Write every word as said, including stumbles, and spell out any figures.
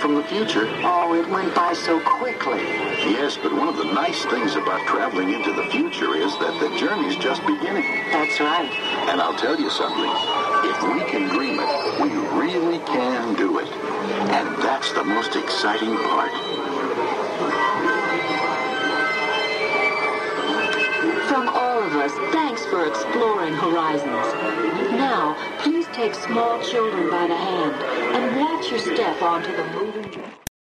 from the future. Oh, it went by so quickly. Yes, but one of the nice things about traveling into the future is that the journey's just beginning. That's right. And I'll tell you something. If we can dream it, we really can do it. And that's the most exciting part. From all of us, thanks for exploring horizons. Now, please take small children by the hand and watch your step onto the moving train.